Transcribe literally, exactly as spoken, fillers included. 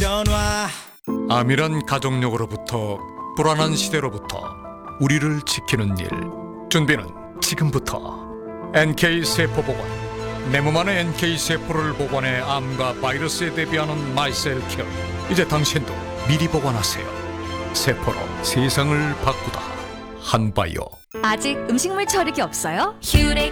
변화. 암이란 가족력으로부터 불안한 시대로부터 우리를 지키는 일, 준비는 지금부터. 엔케이 세포보관, 내 몸 안의 엔케이 세포를 보관해 암과 바이러스에 대비하는 마이셀케어. 이제 당신도 미리 보관하세요. 세포로 세상을 바꾸다 한바이오. 아직 음식물 처리기 없어요? 휴렉